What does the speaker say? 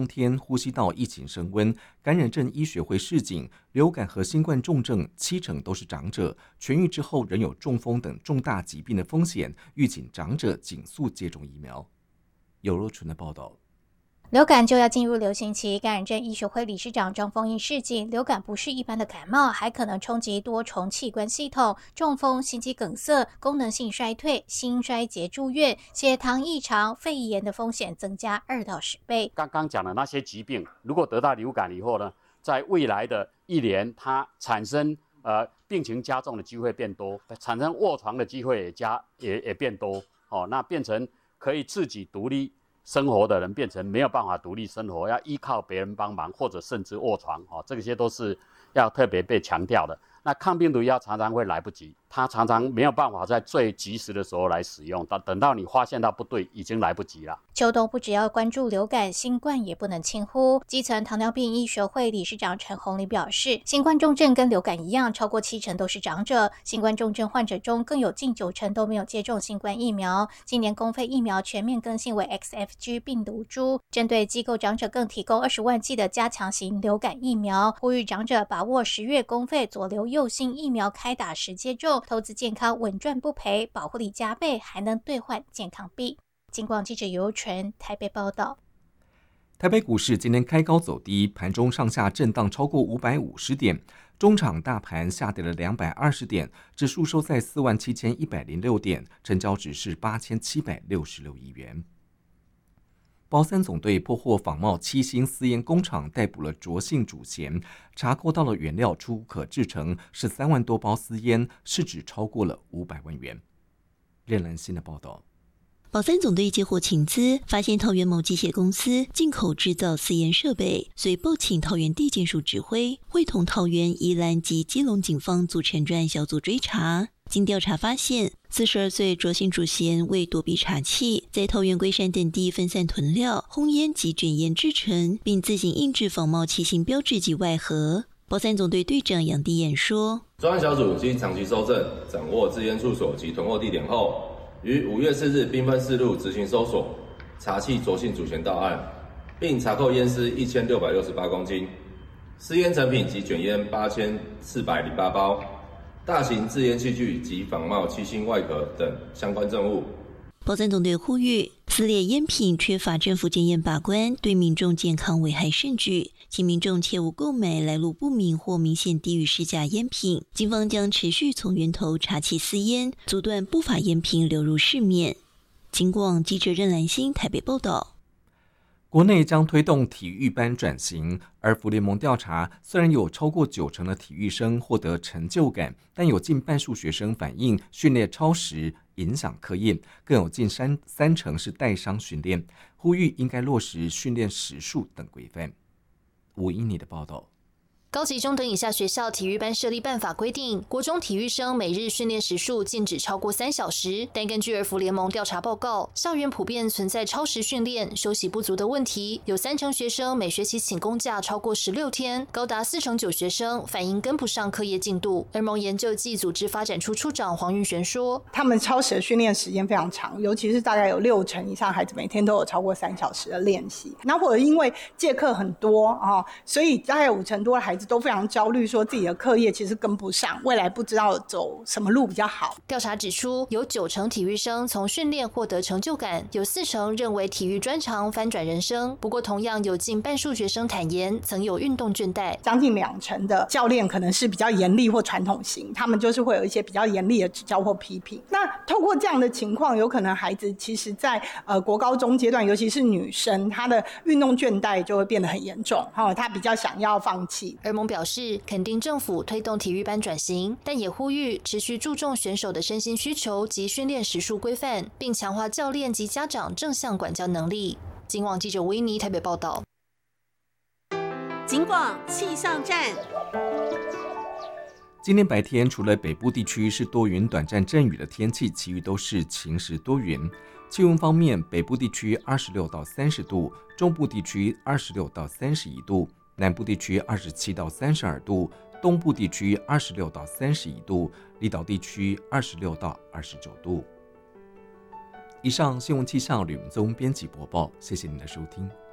当天，呼吸道疫情升温，感染症医学会示警，流感和新冠重症70%都是长者，痊愈之后仍有中风等重大疾病的风险，预请长者尽速接种疫苗。有若纯的报道。 流感就要进入流行期，感染症医学会理事长张丰毅示警，流感不是一般的感冒，还可能冲击多重器官系统，中风、心肌梗塞、功能性衰退、心衰竭住院、血糖异常、肺炎的风险增加2到10倍。 刚刚讲的那些疾病，如果得到流感以后呢，在未来的1年，它产生病情加重的机会变多，产生卧床的机会也变多，那变成可以自己独立生活的人变成没有办法独立生活，要依靠别人帮忙，或者甚至卧床，这些都是要特别被强调的。那抗病毒药常常会来不及，它常常没有办法在最及时的时候来使用，等到你发现到不对，已经来不及了。 秋冬不只要关注流感，新冠也不能轻忽。基层糖尿病医学会理事长陈宏礼表示，新冠重症跟流感一样，超过70%都是长者。新冠重症患者中更有近90%都没有接种新冠疫苗。今年公费疫苗全面更新为 XFG 病毒株，针对机构长者更提供20万剂的加强型流感疫苗，呼吁长者把握10月公费左流右星疫苗开打时接种，投资健康稳赚不赔，保护力加倍，还能兑换健康币。警广记者尤纯台北报道。 台北股市今天开高走低，盘中上下震荡超过550点，中场大盘下跌了220点，指数收在47106点，成交值是8766亿元。包三总队破获仿冒7星私烟工厂，逮捕了卓姓主嫌，查扣到了原料出可制成13万多包私烟，市值超过了500万元。任兰新的报道。 保三总队接获情资，发现桃园某机械公司进口制造私烟设备，遂报请桃园地检署指挥，会同桃园、宜兰及基隆警方组成专案小组追查。经调查发现，42岁卓姓主嫌为躲避查缉，在桃园龟山等地分散囤料、烘烟及卷烟制成，并自行印制仿冒7星标志及外盒。保三总队队长杨迪彦说： 专案小组经长期搜证，掌握制烟处所及囤货地点后，于5月4日兵分4路执行搜索，查缉卓姓主嫌到案，并查扣烟丝1668公斤，私烟成品及卷烟8408包，大型制烟器具及仿冒7星外壳等相关证物。 保三总队呼吁，撕裂烟品缺乏政府检验把关，对民众健康危害甚巨，请民众切勿购买来路不明或明显低于市价烟品。警方将持续从源头查缉私烟，阻断不法烟品流入市面。警广记者任兰心台北报道。 国内将推动体育班转型，而福联盟调查，虽然有超过90%的体育生获得成就感，但有近半数学生反映训练超时影响课业，更有近三成是带伤训练，呼吁应该落实训练时数等规范。吴英妮的报道。 高级中等以下学校体育班设立办法规定，国中体育生每日训练时数禁止超过3小时。但根据儿福联盟调查报告，校园普遍存在超时训练、休息不足的问题，有30%学生每学期请公假超过16天，高达49%学生反映跟不上课业进度。儿盟研究暨组织发展处处长黄云璇说：“ 他们超时的训练时间非常长，尤其是大概有60%以上孩子每天都有超过3小时的练习。那或者因为借课很多啊，所以大概50%多的孩子都非常焦虑，说自己的课业其实跟不上，未来不知道走什么路比较好。 调查指出，有90%体育生从训练获得成就感，有40%认为体育专长翻转人生。不过，同样有近半数学生坦言曾有运动倦怠， 将近20%的教练可能是比较严厉或传统型，他们就是会有一些比较严厉的指教或批评。那透过这样的情况，有可能孩子其实在国高中阶段，尤其是女生，她的运动倦怠就会变得很严重，她比较想要放弃。 儿盟表示肯定政府推动体育班转型，但也呼吁持续注重选手的身心需求及训练时数规范，并强化教练及家长正向管教能力。警广记者维尼台北报道。 警广气象站。 今天白天除了北部地区是多云短暂阵雨的天气，其余都是晴时多云。气温方面，北部地区26到30度，中部地区26到31度，南部地区27到32度，东部地区26到31度，离岛地区26到29度。以上新闻气象吕文宗编辑播报，谢谢您的收听。